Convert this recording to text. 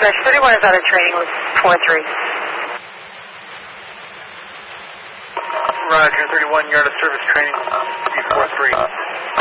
Dispatch 31 is out of training with 4-3. Roger, 31, you're out of service training, D43.